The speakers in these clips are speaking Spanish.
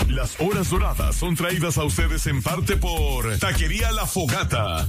Las horas doradas son traídas a ustedes en parte por Taquería La Fogata.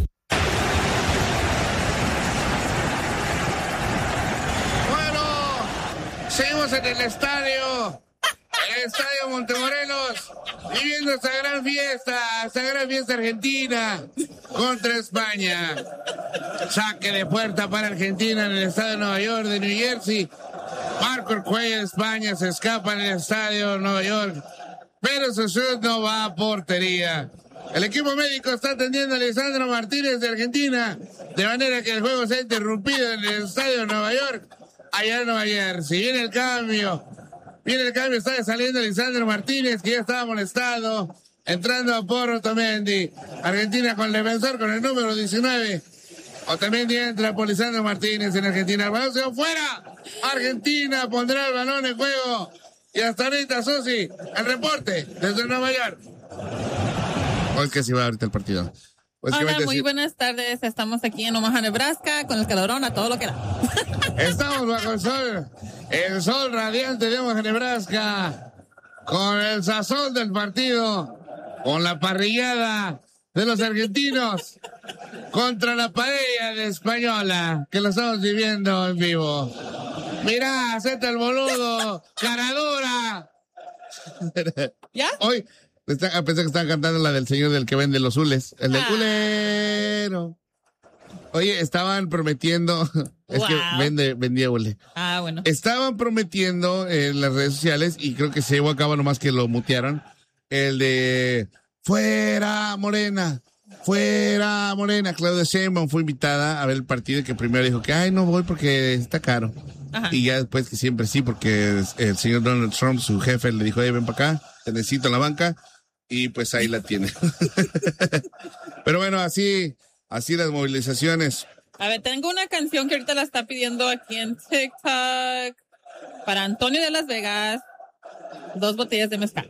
Seguimos en el estadio Montemorelos, viviendo esta gran fiesta argentina contra España. Saque de puerta para Argentina en el estadio de Nueva York de New Jersey. Marco el cuello de España, se escapa en el estadio de Nueva York, pero su shot no va a portería. El equipo médico está atendiendo a Lisandro Martínez de Argentina, de manera que el juego se ha interrumpido en el estadio de Nueva York. Allá en Nueva Jersey. Viene el cambio, está saliendo Lisandro Martínez, que ya estaba molestado, entrando a por Otamendi. Argentina con el defensor, con el número 19. Otamendi entra por Lisandro Martínez en Argentina. El balón se va fuera. Argentina pondrá el balón en juego. Y hasta ahorita, Susi, el reporte desde Nueva York. Hoy que se va ahorita el partido. Hola, muy buenas tardes. Estamos aquí en Omaha, Nebraska, con el calorón a todo lo que da. Estamos bajo el sol radiante de Omaha, Nebraska, con el sazón del partido, con la parrillada de los argentinos contra la paella de Española, que lo estamos viviendo en vivo. Mirá, acepta el boludo, cara dura. ¿Ya? Hoy pensé que estaban cantando la del señor del que vende los hules, el del culero. Oye, estaban prometiendo, es que vendía hule. Bueno. Estaban prometiendo en las redes sociales, y creo que se llevó a cabo nomás que lo mutearon, el de fuera Morena. Claudia Sheinbaum fue invitada a ver el partido, que primero dijo que no voy porque está caro. Ajá. Y ya después que siempre sí, porque el señor Donald Trump, su jefe, le dijo, ven para acá, te necesito en la banca, y pues ahí la tiene. Pero bueno, así las movilizaciones. A ver, tengo una canción que ahorita la está pidiendo aquí en TikTok para Antonio de Las Vegas. 2 botellas de mezcal.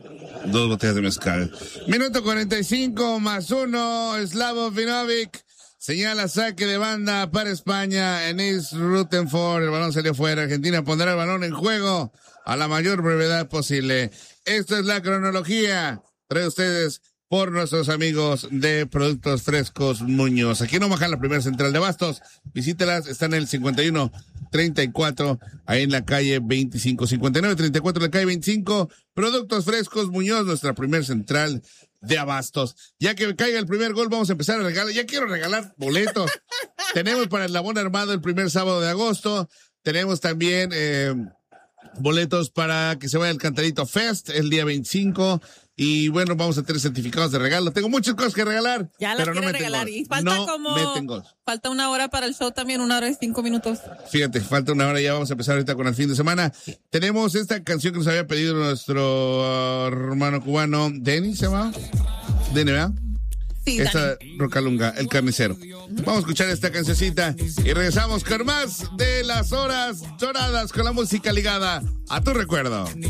Minuto 45 más 1. Slavo Vinovic señala saque de banda para España en East Rutherford. El balón salió fuera. Argentina pondrá el balón en juego a la mayor brevedad posible. Esto es la cronología. Trae ustedes por nuestros amigos de Productos Frescos Muñoz. Aquí en Omaha, la primera central de abastos. Visítelas, están en el 5134, ahí en la calle 25. 5934 en la calle 25. Productos Frescos Muñoz, nuestra primera central de abastos. Ya que caiga el primer gol, vamos a empezar a regalar. Ya quiero regalar boletos. Tenemos para el Labón Armado el primer sábado de agosto. Tenemos también boletos para que se vaya al Cantarito Fest el día 25. Y bueno, vamos a tener certificados de regalo. Tengo muchas cosas que regalar, ya pero no meten regalar. gol. Y falta falta 1 hora para el show también, 1 hora y 5 minutos. Fíjate, falta 1 hora, ya vamos a empezar ahorita con el fin de semana. Tenemos esta canción que nos había pedido nuestro hermano cubano, Denny, ¿se llama? Denny, ¿verdad? Sí, esta Rocalunga, el carnicero. Vamos a escuchar esta cancioncita y regresamos con más de las horas doradas, con la música ligada a tu recuerdo.